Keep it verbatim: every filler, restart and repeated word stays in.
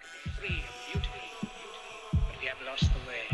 free of beauty, but we have lost the way.